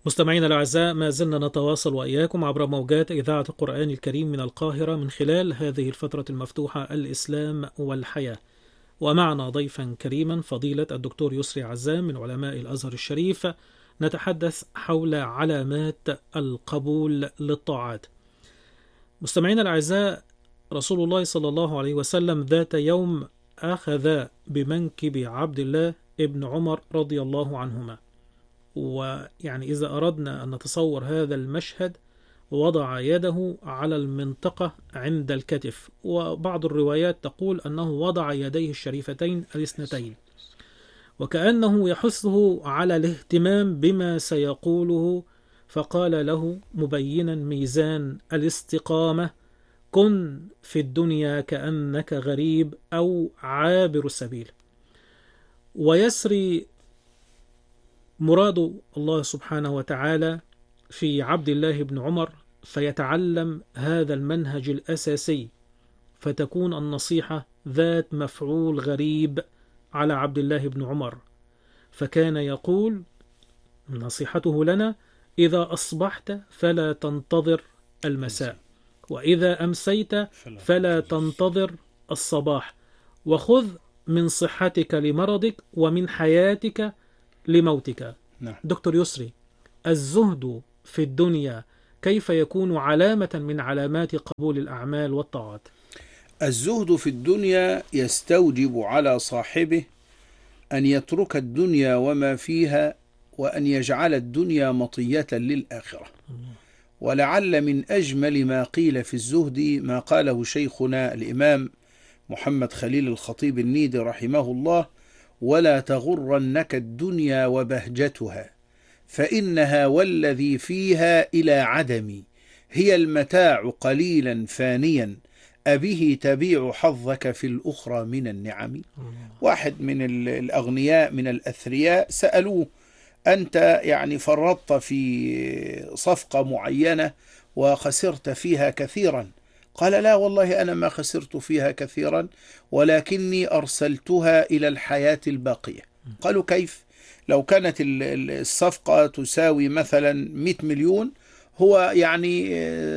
مستمعينا الأعزاء، ما زلنا نتواصل وإياكم عبر موجات إذاعة القرآن الكريم من القاهرة من خلال هذه الفترة المفتوحة الإسلام والحياة، ومعنا ضيفا كريما فضيلة الدكتور يسري عزام من علماء الأزهر الشريف. نتحدث حول علامات القبول للطاعات. مستمعينا الأعزاء، رسول الله صلى الله عليه وسلم ذات يوم أخذ بمنكب عبد الله ابن عمر رضي الله عنهما، ويعني إذا أردنا أن نتصور هذا المشهد، وضع يده على المنطقة عند الكتف، وبعض الروايات تقول أنه وضع يديه الشريفتين الاثنتين، وكأنه يحثه على الاهتمام بما سيقوله، فقال له مبينا ميزان الاستقامة: كن في الدنيا كأنك غريب أو عابر السبيل. ويسري مراد الله سبحانه وتعالى في عبد الله بن عمر، فيتعلم هذا المنهج الأساسي، فتكون النصيحة ذات مفعول غريب على عبد الله بن عمر. فكان يقول نصيحته لنا: إذا أصبحت فلا تنتظر المساء، وإذا أمسيت فلا تنتظر الصباح، وخذ من صحتك لمرضك ومن حياتك لموتك. نعم. دكتور يسري، الزهد في الدنيا كيف يكون علامة من علامات قبول الأعمال والطاعات؟ الزهد في الدنيا يستوجب على صاحبه أن يترك الدنيا وما فيها، وأن يجعل الدنيا مطية للآخرة. ولعل من أجمل ما قيل في الزهد ما قاله شيخنا الإمام محمد خليل الخطيب النيدي رحمه الله: ولا تغرنك الدنيا وبهجتها، فإنها والذي فيها إلى عدم، هي المتاع قليلا فانيا، أبه تبيع حظك في الأخرى من النعم. واحد من الأغنياء من الأثرياء سألوه: أنت يعني فرطت في صفقة معينة وخسرت فيها كثيرا؟ قال: لا والله أنا ما خسرت فيها كثيرا، ولكني أرسلتها إلى الحياة الباقية. قالوا: كيف؟ لو كانت الصفقة تساوي مثلا 100 مليون، هو يعني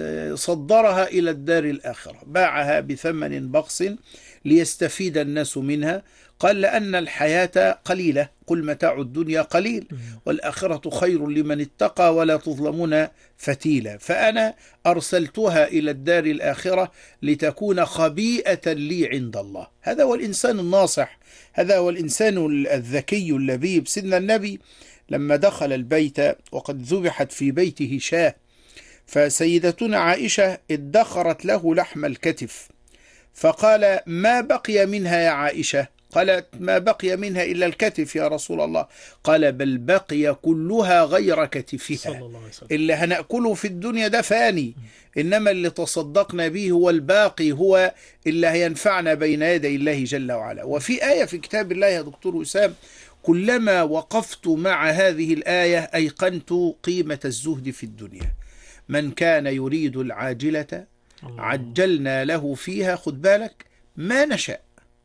صدرها إلى الدار الآخرة، باعها بثمن بخس ليستفيد الناس منها. قال: لأن الحياة قليلة، قل متاع الدنيا قليل، والآخرة خير لمن اتقى ولا تظلمون فتيلا. فأنا أرسلتها إلى الدار الآخرة لتكون خبيئة لي عند الله. هذا هو الإنسان الناصح، هذا هو الإنسان الذكي اللبيب. سيدنا النبي لما دخل البيت وقد ذبحت في بيته شاة، فسيدتنا عائشة ادخرت له لحم الكتف، فقال: ما بقي منها يا عائشة؟ قالت: ما بقي منها إلا الكتف يا رسول الله. قال: بل بقي كلها غير كتفها، اللي هنأكله في الدنيا ده فاني، إنما اللي تصدقنا به هو الباقي، هو اللي هينفعنا بين يدي الله جل وعلا. وفي آية في كتاب الله يا دكتور وسام، كلما وقفت مع هذه الآية أيقنت قيمة الزهد في الدنيا. من كان يريد العاجلة عجلنا له فيها، خد بالك، ما نشاء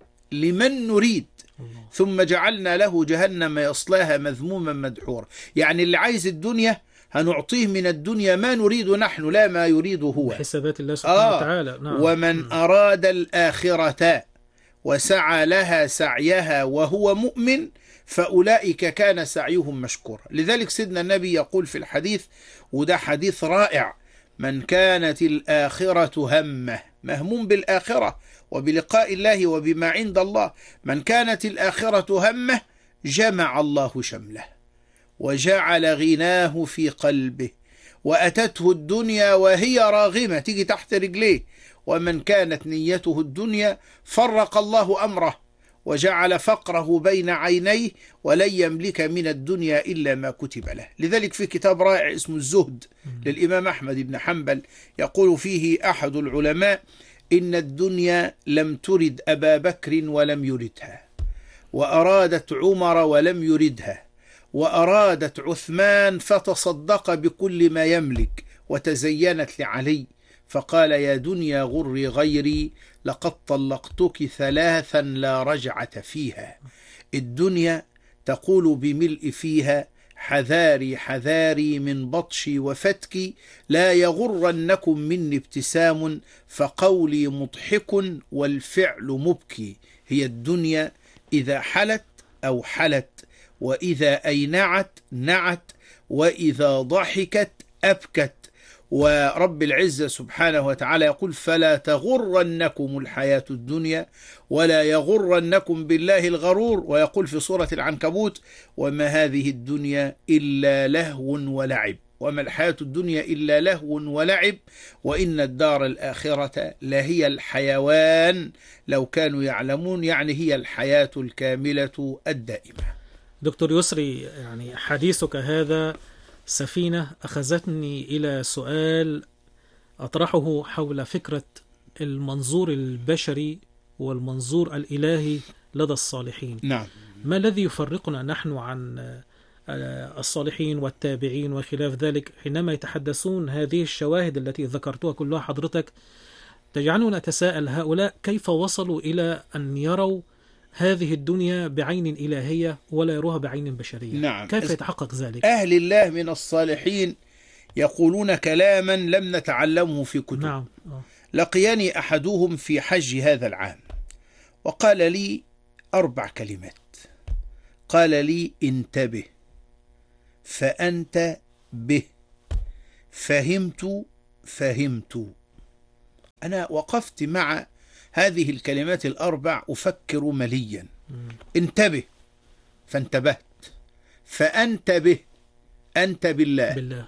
لمن نريد، ثم جعلنا له جهنم يصلاها مذموما مدحورا. يعني اللي عايز الدنيا هنعطيه من الدنيا ما نريد نحن، لا ما يريد هو، بحسابات الله سبحانه وتعالى. نعم. ومن أراد الآخرة وسعى لها سعيها وهو مؤمن فأولئك كان سعيهم مشكورا. لذلك سيدنا النبي يقول في الحديث، وده حديث رائع: من كانت الآخرة همه، مهموم بالآخرة وبلقاء الله وبما عند الله، من كانت الآخرة همه جمع الله شمله وجعل غناه في قلبه، وأتته الدنيا وهي راغمة، تيجي تحت رجليه. ومن كانت نيته الدنيا فرق الله أمره وجعل فقره بين عينيه، ولن يملك من الدنيا إلا ما كتب له. لذلك في كتاب رائع اسمه الزهد للإمام أحمد بن حنبل، يقول فيه أحد العلماء: إن الدنيا لم ترد أبا بكر ولم يردها، وأرادت عمر ولم يردها، وأرادت عثمان فتصدق بكل ما يملك، وتزينت لعلي فقال: يا دنيا غري غيري، لقد طلقتك ثلاثا لا رجعة فيها. الدنيا تقول بملء فيها حذاري حذاري من بطشي وفتكي، لا يغرنكم مني ابتسام، فقولي مضحك والفعل مبكي. هي الدنيا إذا حلت أو حلت، وإذا أينعت نعت، وإذا ضحكت أبكت. ورب العزة سبحانه وتعالى يقول: فلا تغرنكم الحياة الدنيا ولا يغرنكم بالله الغرور. ويقول في سورة العنكبوت: وما هذه الدنيا إلا لهو ولعب. وما الحياة الدنيا إلا لهو ولعب، وإن الدار الآخرة لهي الحيوان لو كانوا يعلمون. يعني هي الحياة الكاملة الدائمة. دكتور يسري، يعني حديثك هذا سفينة أخذتني إلى سؤال أطرحه حول فكرة المنظور البشري والمنظور الإلهي لدى الصالحين. نعم. ما الذي يفرقنا نحن عن الصالحين والتابعين وخلاف ذلك حينما يتحدثون هذه الشواهد التي ذكرتها كلها حضرتك؟ تجعلنا نتساءل هؤلاء كيف وصلوا إلى أن يروا هذه الدنيا بعين إلهية ولا يروها بعين بشرية؟ نعم. كيف يتحقق ذلك؟ أهل الله من الصالحين يقولون كلاما لم نتعلمه في كتب. نعم. لقيني أحدهم في حج هذا العام وقال لي 4 كلمات. قال لي: انتبه، فأنت به، فهمت. أنا وقفت مع هذه الكلمات ال4 أفكر مليا. انتبه فانتبهت، فأنت به أنت بالله.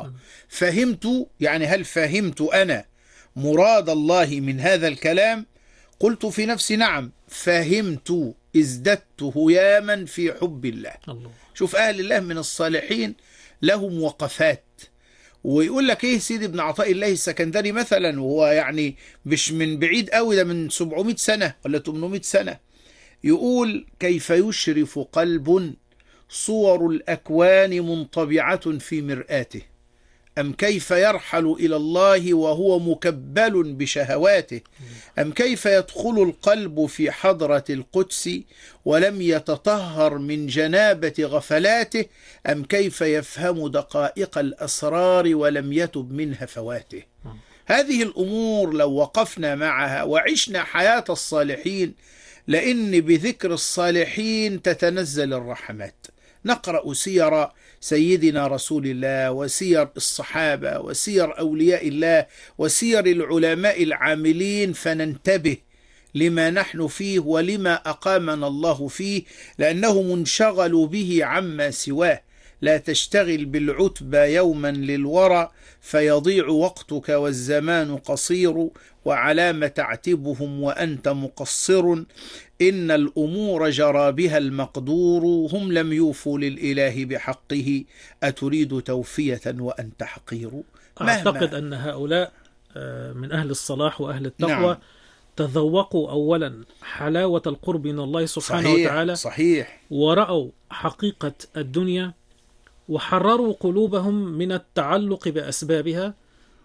فهمت، يعني هل فهمت أنا مراد الله من هذا الكلام؟ قلت في نفسي: نعم فهمت، ازددت هياما في حب الله. شوف أهل الله من الصالحين لهم وقفات. ويقول لك ايه سيدي ابن عطاء الله السكندري مثلا، وهو يعني مش من بعيد قوي، ده من 700 سنة ولا 800 سنة، يقول: كيف يشرف قلب صور الأكوان منطبعة في مرآته، أم كيف يرحل إلى الله وهو مكبل بشهواته، أم كيف يدخل القلب في حضرة القدس ولم يتطهر من جنابة غفلاته، أم كيف يفهم دقائق الأسرار ولم يتب من هفواته. هذه الأمور لو وقفنا معها وعشنا حياة الصالحين، لأن بذكر الصالحين تتنزل الرحمات. نقرأ سير سيدنا رسول الله وسير الصحابة وسير أولياء الله وسير العلماء العاملين، فننتبه لما نحن فيه ولما أقامنا الله فيه، لأنهم انشغلوا به عما سواه. لا تشتغل بالعتبى يوما للورى، فيضيع وقتك والزمان قصير، وعلام تعتبهم وأنت مقصر، إن الأمور جرى بها المقدور، هم لم يوفوا للإله بحقه، أتريد توفية وأنت حقير. أعتقد أن هؤلاء من أهل الصلاح وأهل التقوى. نعم. تذوقوا أولا حلاوة القرب من الله سبحانه وتعالى. صحيح. ورأوا حقيقة الدنيا وحرروا قلوبهم من التعلق بأسبابها.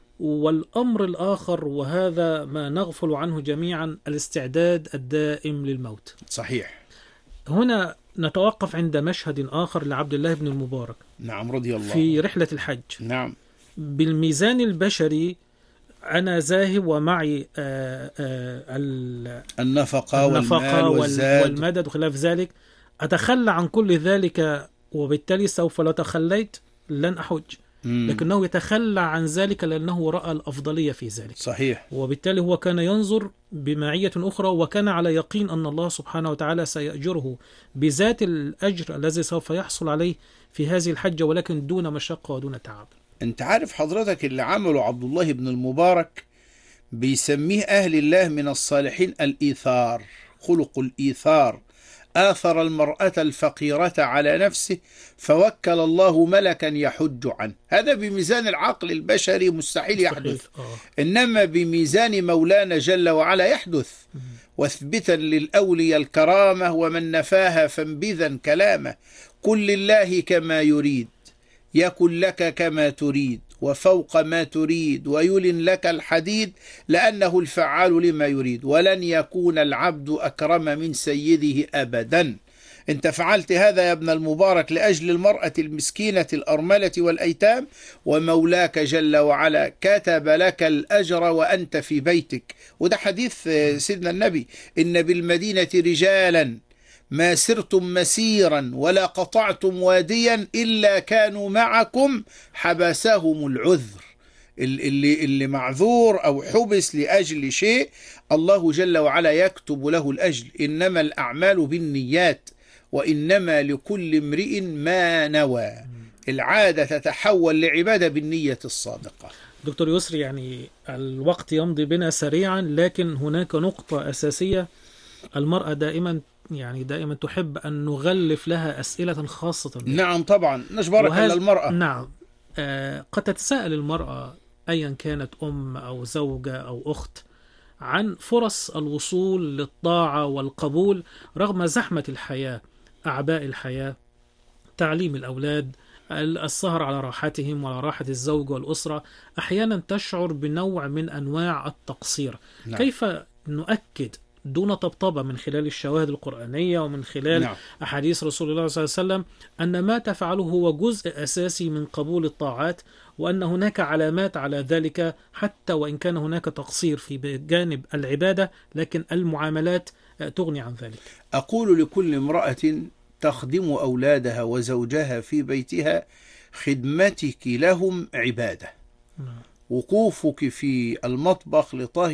والأمر الآخر، وهذا ما نغفل عنه جميعا، الاستعداد الدائم للموت. صحيح. هنا نتوقف عند مشهد آخر لعبد الله بن المبارك. نعم رضي الله. في رحلة الحج. نعم. بالميزان البشري أنا ذاهب ومعي النفقة والمال والمدد وخلاف ذلك، أتخلى عن كل ذلك، وبالتالي سوف لو تخليت لن أحج. لكنه يتخلى عن ذلك لأنه رأى الأفضلية في ذلك. صحيح. وبالتالي هو كان ينظر بمعية أخرى، وكان على يقين أن الله سبحانه وتعالى سيأجره بذات الأجر الذي سوف يحصل عليه في هذه الحجة، ولكن دون مشقة ودون تعب. أنت عارف حضرتك اللي عمله عبد الله بن المبارك بيسميه أهل الله من الصالحين الإيثار، خلق الإيثار. آثر المرأة الفقيرة على نفسه فوكل الله ملكا يحج عنه. هذا بميزان العقل البشري مستحيل يحدث. إنما بميزان مولانا جل وعلا يحدث. واثبتا للأولياء الكرامة، ومن نفاها فانبذا كلامه. كن لله كما يريد يكن لك كما تريد، وفوق ما تريد ويلن لك الحديد، لأنه الفعال لما يريد. ولن يكون العبد أكرم من سيده أبدا. أنت فعلت هذا يا ابن المبارك لأجل المرأة المسكينة الأرملة والأيتام، ومولاك جل وعلا كتب لك الأجر وأنت في بيتك. وده حديث سيدنا النبي: إن بالمدينة رجالا ما سرتم مسيرا ولا قطعتم واديا إلا كانوا معكم حبسهم العذر. اللي معذور أو حبس لأجل شيء الله جل وعلا يكتب له الأجر. إنما الأعمال بالنيات وإنما لكل امرئ ما نوى. العادة تتحول لعبادة بالنية الصادقة. دكتور يسري، يعني الوقت يمضي بنا سريعا، لكن هناك نقطة أساسية المرأة دائما تحب أن نغلف لها أسئلة خاصة بها. نعم طبعا، نجبرك إلا المرأة. نعم. قد تتساءل المرأة أيا كانت أم أو زوجة أو أخت عن فرص الوصول للطاعة والقبول رغم زحمة الحياة، أعباء الحياة، تعليم الأولاد، السهر على راحتهم وعلى راحة الزوج والأسرة. أحيانا تشعر بنوع من أنواع التقصير. نعم. كيف نؤكد دون طبطبة من خلال الشواهد القرآنية ومن خلال نعم. أحاديث رسول الله صلى الله عليه وسلم أن ما تفعله هو جزء أساسي من قبول الطاعات، وأن هناك علامات على ذلك حتى وإن كان هناك تقصير في جانب العبادة، لكن المعاملات تغني عن ذلك؟ أقول لكل امرأة تخدم أولادها وزوجها في بيتها: خدمتك لهم عبادة. وقوفك في المطبخ لطهي